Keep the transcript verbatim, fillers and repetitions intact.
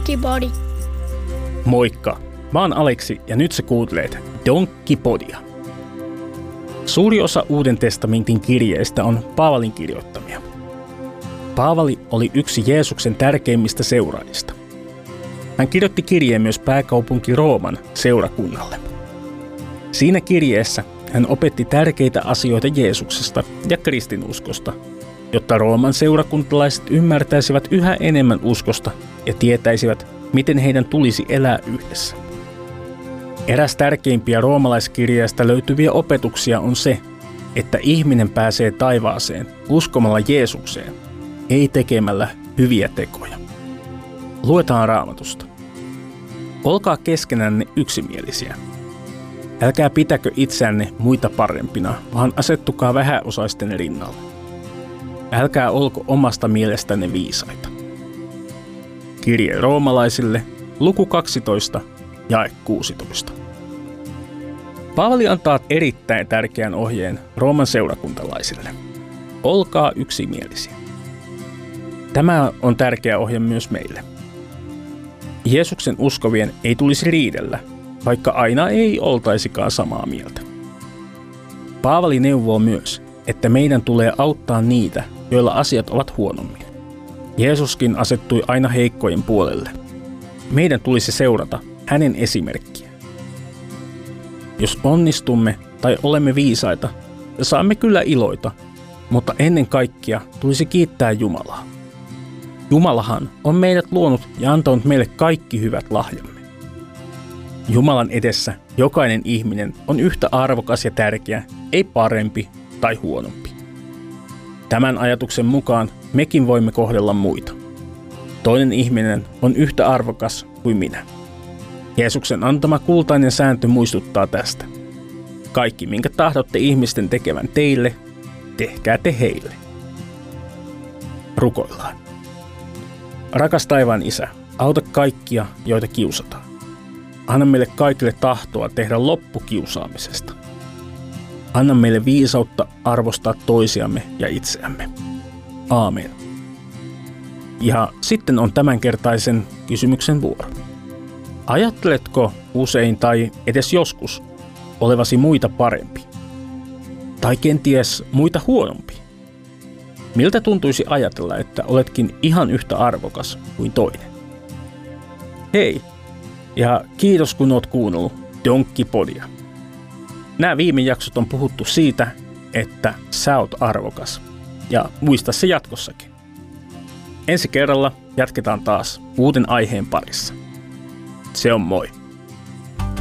Donkkipodi. Moikka, mä oon Aleksi ja nyt sä kuuntelet Donkkipodia. Suuri osa Uuden testamentin kirjeistä on Paavalin kirjoittamia. Paavali oli yksi Jeesuksen tärkeimmistä seuraajista. Hän kirjoitti kirjeen myös pääkaupunki Rooman seurakunnalle. Siinä kirjeessä hän opetti tärkeitä asioita Jeesuksesta ja kristinuskosta, jotta Rooman seurakuntalaiset ymmärtäisivät yhä enemmän uskosta ja tietäisivät, miten heidän tulisi elää yhdessä. Eräs tärkeimpiä roomalaiskirjeistä löytyviä opetuksia on se, että ihminen pääsee taivaaseen uskomalla Jeesukseen, ei tekemällä hyviä tekoja. Luetaan Raamatusta. Olkaa keskenänne yksimielisiä. Älkää pitäkö itseänne muita parempina, vaan asettukaa vähäosaisten rinnalle. Älkää olko omasta mielestänne viisaita. Kirje roomalaisille, luku kaksitoista, jae kuusitoista. Paavali antaa erittäin tärkeän ohjeen Rooman seurakuntalaisille. Olkaa yksimielisiä. Tämä on tärkeä ohje myös meille. Jeesuksen uskovien ei tulisi riidellä, vaikka aina ei oltaisikaan samaa mieltä. Paavali neuvoo myös, että meidän tulee auttaa niitä, joilla asiat ovat huonommin. Jeesuskin asettui aina heikkojen puolelle. Meidän tulisi seurata hänen esimerkkiään. Jos onnistumme tai olemme viisaita, saamme kyllä iloita, mutta ennen kaikkea tulisi kiittää Jumalaa. Jumalahan on meidät luonut ja antanut meille kaikki hyvät lahjamme. Jumalan edessä jokainen ihminen on yhtä arvokas ja tärkeä, ei parempi tai huonompi. Tämän ajatuksen mukaan mekin voimme kohdella muita. Toinen ihminen on yhtä arvokas kuin minä. Jeesuksen antama kultainen sääntö muistuttaa tästä. Kaikki, minkä tahdotte ihmisten tekevän teille, tehkää te heille. Rukoillaan. Rakas taivaan Isä, auta kaikkia, joita kiusataan. Anna meille kaikille tahtoa tehdä loppu kiusaamisesta. Anna meille viisautta arvostaa toisiamme ja itseämme. Aamen. Ja sitten on tämänkertaisen kysymyksen vuoro. Ajatteletko usein tai edes joskus olevasi muita parempi? Tai kenties muita huonompi? Miltä tuntuisi ajatella, että oletkin ihan yhtä arvokas kuin toinen? Hei, ja kiitos kun oot kuunnellut Donkkipodia. Nämä viime jaksot on puhuttu siitä, että sä oot arvokas. Ja muista se jatkossakin. Ensi kerralla jatketaan taas uuden aiheen parissa. Se on moi.